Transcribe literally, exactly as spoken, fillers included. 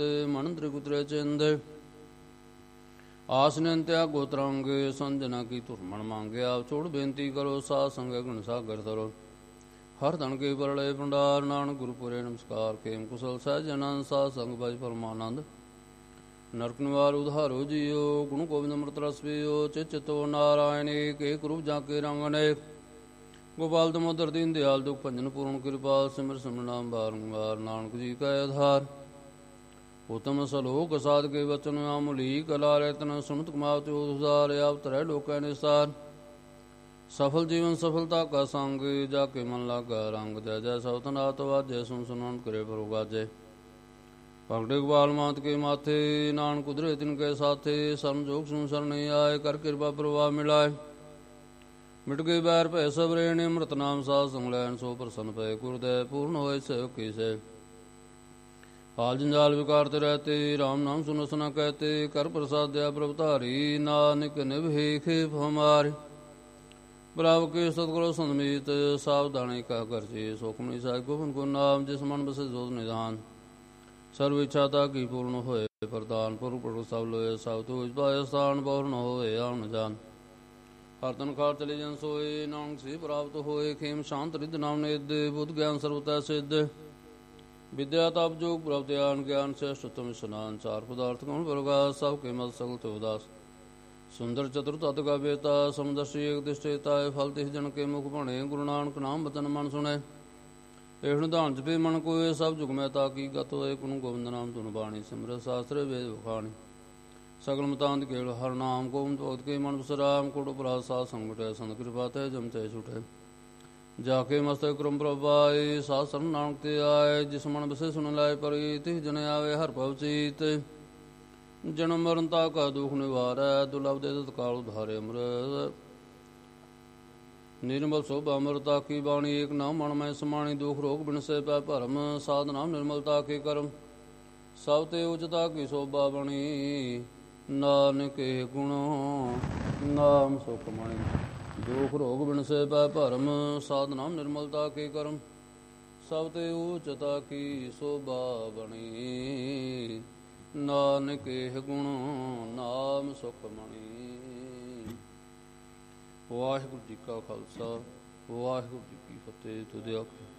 ਮਨ ਤ੍ਰਿਗੁਤਰੇ ਚਿੰਦੇ ਆਸ ਨਿੰਤਿਆ ਗੋਤਰੰਗੇ ਸੰਜਨਾ ਕੀ ਧੁਰਮਣ ਮੰਗਿਆ ਛੋੜ ਬੇਨਤੀ ਕਰੋ ਸਾਧ ਸੰਗੈ ਗੁਣ ਸਾਗਰ ਤਰੋ ਹਰ ਧਨ ਕੇ ਪਰਲੇ ਭੰਡਾਰ ਨਾਨਕ ਗੁਰਪੁਰੇ ਨਮਸਕਾਰ ਖੇਮ ਕੁਸਲ ਸਹਿਜ ਆਨੰਦ ਸਾਧ ਸੰਗ ਭਜ ਪਰਮਾਨੰਦ ਨਰਕ ਨਿਵਾਰ ਉਧਾਰੋ ਜੀਓ ਗੁਣ ਗੋਬਿੰਦ ਅੰਮ੍ਰਿਤ ਰਸ ਪੀਓ ਚਿਤ ਚਿਤੋ ਨਾਰਾਇਣ ਏਕ ਏਕ ਰੂਪ ਜਾਂ ਕੇ ਰੰਗ ਅਨੇਕ ਗੋਪਾਲ ਦਮੋਦਰ ਦੀਨ ਦਿਆਲ ਦੁਖ ਭੰਜਨ ਪੂਰਨ ਕਿਰਪਾਲ ਸਿਮਰ ਸਿਮਰ ਨਾਮ ਬਾਰੰਬਾਰ ਨਾਨਕ ਜੀ ਕਾ ਆਧਾਰ ਉਤਮ ਸਲੋਕ ਸਾਧ ਕੇ ਬਚਨ ਆਮੁਲੀ ਕਲਾ ਰਤਨ ਸੁਨਤ ਕਮਾਵਤ ਉਦਾਰ ਆਪ ਤਰੈ ਲੋਕੈ ਨਿਸਾਰ ਸਫਲ ਜੀਵਨ ਸਫਲਤਾ ਕਾ ਸੰਗ ਜਾ ਕੇ ਮਨ ਲਾਗਾ ਰੰਗ ਜੈ ਜੈ ਸਤਨਾਤ ਵਾਜੈ ਸੁਨ ਸੁਨਨ ਕਰੇ ਪ੍ਰਭ ਗਾਜੈ ਪਗੜੇ ਗਵਾਲ ਮਾਤ ਕੇ ਮਾਥੇ ਨਾਨਕ ਕੁਦਰਤ ਤਿਨ ਕੇ ਸਾਥੇ ਸਰਮ ਜੋਗ ਸੁਨ ਸਰਣੇ ਆਏ ਕਰ ਕਿਰਪਾ ਪ੍ਰਵਾਹ ਮਿਲਾਏ ਮਿਟ ਗਏ ਬੈਰ ਭੈ ਸਭ ਰੇਣੇ ਅੰਮ੍ਰਿਤ ਨਾਮ ਸਾਧ ਸੰਗ ਲੈਣ ਸੋ ਪ੍ਰਸੰਨ ਪਏ ਗੁਰਦੈ ਪੂਰਨ ਹੋਏ ਸਹਿ ਕੀਸੈ ਹਾਲ ਜੰਜਾਲ ਵਿਕਾਰ ਤੇ ਰਹਤੇ ਰਾਮ ਨਾਮ ਸੁਨੋ ਸੁਨਾ ਕਹਤੇ ਕਰ ਪ੍ਰਸਾਦਿਆ ਪ੍ਰਭ ਧਾਰੀ ਨਾਨਕ ਨਿਭੇ ਖੇਪ ਹਮਾਰੇ ਬਰਾਵ ਕੇ ਸਤਿਗੁਰੂ ਸੰਮੀਤ ਸਾਵਧਾਨੀ ਕਾ ਕਰਜੇ ਸੋਖਮਣੀ ਸਾਹਿਬ ਗੋਬਿੰਦ ਗੁਰੂ ਨਾਮ ਜਿਸ ਮਨ ਬਸੇ ਜੋਤ ਨਿਧਾਨ ਸਰਵ ਇੱਛਾ ਤਾ ਕੀ ਪੂਰਨ ਹੋਏ ਪ੍ਰਦਾਨ ਪੁਰ ਪੁਰ ਸਭ ਲੋਏ ਸਭ ਤੋਂ ਉਜਪਾਏ ਸਥਾਨ ਪੂਰਨ ਹੋਏ ਆਣ ਜਾਨ ਹਰ ਤਨ ਖਾਰ ਚਲੇ ਜਨ ਸੋਏ ਨਾਨਕ ਸੇ ਪ੍ਰਾਪਤ ਹੋਏ ਖੇਮ ਸ਼ਾਂਤ ਰਿਦ ਨਾਮ ਨਿਦ ਬੁੱਧ ਗਿਆਨ ਸਰਵਤੈ ਸਿੱਧ ਵਿਦਿਆ ਤਪ ਜੋਗ ਪ੍ਰਭ ਧਿਆਨ ਗਿਆਨ ਸ੍ਰੇਸ਼ਟ ਉਤਮ ਇਸ਼ਨਾਨ ਚਾਰ ਪਦਾਰਥ ਗੁਣ ਪ੍ਰਗਾਸ ਸਭ ਕੇ ਮਤ ਸਗਲ ਤੇ ਉਦਾਸ ਸੁੰਦਰ ਚਤੁਰ ਤਤ ਕਾ ਬੇਤਾ ਸਮਦਰਸ਼ੀ ਏਕ ਦਿਸ਼ਟੇਤਾ ਫਲ ਤਿਸ ਜਨ ਕੇ ਮੁਖ ਬਣੇ ਗੁਰੂ ਨਾਨਕ ਨਾਮ ਬਚਨ ਮਨ ਸੁਣੇ ਏਹ ਨਿਧਾਨ ਜਪੇ ਮਨ ਕੋਏ ਸਭ ਜੁਗ ਮੈਂ ਤਾ ਕੀ ਗਤ ਹੋਏ ਗੁਰੂ ਗੋਬਿੰਦ ਨਾਮ ਧੁਨ ਬਾਣੀ ਸਿਮਰਤ ਸ਼ਾਸਤਰ ਵੇਦ ਵਖਾਣੀ ਸਗਲ ਮਤਾਂਤ ਕੇਲ ਹਰ ਨਾਮ ਗੋਬਿੰਦ ਭਗਤ ਕੇ ਮਨ ਬਸਰਾਮ ਕੋਟ ਉਪਰਾਧ ਸਾਧ ਸੰਗਠੈ ਸੰਤ ਕਿਰਪਾ ਤੇ ਜਮ ਤੇ ਛੁਟੇ ਜਾ ਕੇ ਮਸਤਕ ਕਰਮ ਪ੍ਰਭਾਏ ਸਾਧ ਸਰਮ ਨਾਨਕ ਤੇ ਆਏ ਜਿਸ ਮਨ ਬਸੇ ਸੁਣ ਲਾਏ ਪਰੀ ਤਿਸ ਜਨ ਆਵੇ ਹਰ ਭਵ ਚੀਤ ਜਨਮ ਮਰਨ ਤਾ ਕਾ ਦੁਖ ਨਿਵਾਰੈ ਦੁਲਭ ਦੇ ਤਤਕਾਲ ਉਧਾਰੇ ਅੰਮ੍ਰਿਤ ਨਿਰਮਲ ਸੋਭਾ ਅੰਮ੍ਰਿਤਾ ਕੀ ਬਾਣੀ ਏਕ ਨਾਮ ਮਨ ਮੈਂ ਸਮਾਣੀ ਦੁਖ ਰੋਗ ਬਿਨਸੇ ਪੈ ਭਰਮ ਸਾਧ ਨਾਮ ਨਿਰਮਲਤਾ ਕੇ ਕਰਮ ਸਭ ਤੇ ਉਚਤਾ ਕੀ ਸੋਭਾ ਬਣੀ ਨਾਨਕ ਏ ਗੁਣੋ ਨਾਮ ਸੁਖ ਮਣੀ ਦੁਖ ਰੋਗ ਬਿਨਸੇ ਪੈ ਭਰਮ ਸਾਧ ਨਾਮ ਨਿਰਮਲਤਾ ਕੇ ਕਰਮ ਸਭ ਤੇ ਉਚਤਾ ਕੀ ਸੋਭਾ ਬਣੀ ਨਾਨਕ ਏ ਗੁਣੋ ਨਾਮ ਸੁਖ ਮਣੀ। ਵਾਹਿਗੁਰੂ ਜੀ ਕਾ ਖਾਲਸਾ ਵਾਹਿਗੁਰੂ ਜੀ ਕੀ ਫਤਿਹ। ਤੁਧ ਆਖੋ